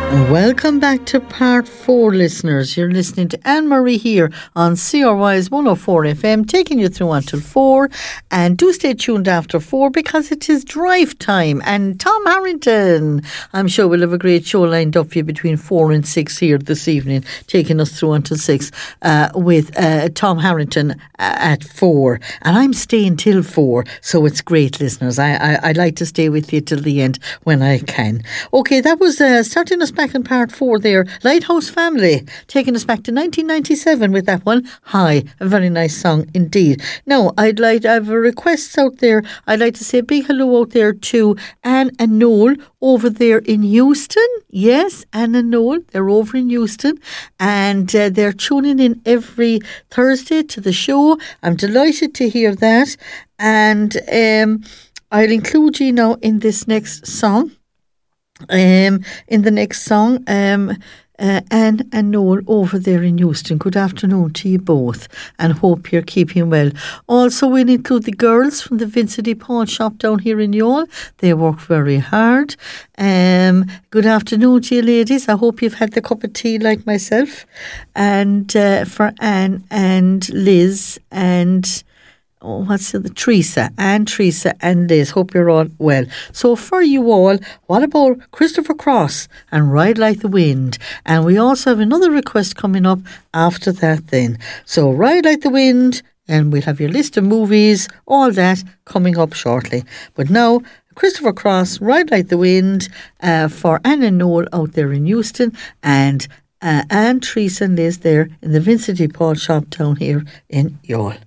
Welcome back to part 4, listeners. You're listening to Anne-Marie here on CRY's 104 FM, taking you through until 4. And do stay tuned after 4 because it is drive time. And Tom Harrington, I'm sure we'll have a great show lined up for you between 4 and 6 here this evening, taking us through until 6 with Tom Harrington at 4. And I'm staying till 4, so it's great, listeners. I'd like to stay with you till the end when I can. Okay, that was starting us back in part 4 there. Lighthouse Family, taking us back to 1997 with that one. Hi, a very nice song indeed. Now, I have requests out there. I'd like to say a big hello out there to Anne and Noel over there in Houston. Yes, Anne and Noel, they're over in Houston and they're tuning in every Thursday to the show. I'm delighted to hear that. And I'll include you now in this next song. Anne and Noel over there in Houston. Good afternoon to you both and hope you're keeping well. Also, we'll include the girls from the Vincent de Paul shop down here in Youghal. They work very hard. Good afternoon to you ladies. I hope you've had the cup of tea like myself. And for Anne and Liz and Teresa and Liz. Hope you're all well. So for you all, what about Christopher Cross and Ride Like the Wind? And we also have another request coming up after that then. So Ride Like the Wind, and we'll have your list of movies, all that coming up shortly. But now, Christopher Cross, Ride Like the Wind, for Anne and Noel out there in Houston, and Anne, Teresa and Liz there in the Vincent de Paul shop down here in Youghal.